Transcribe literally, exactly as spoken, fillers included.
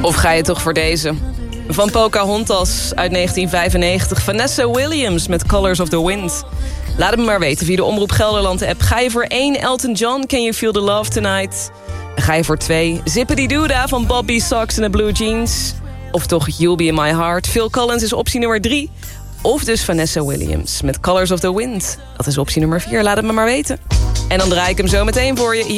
Of ga je toch voor deze? Van Pocahontas uit negentien vijfennegentig. Vanessa Williams met Colors of the Wind. Laat het me maar weten via de Omroep Gelderland-app. Ga je voor één Elton John, Can You Feel the Love Tonight? Ga je voor twee Zippity Doodah van Bobby Sox en de Blue Jeans? Of toch You'll Be In My Heart? Phil Collins is optie nummer drie. Of dus Vanessa Williams met Colors of the Wind. Dat is optie nummer vier, laat het me maar weten. En dan draai ik hem zo meteen voor je.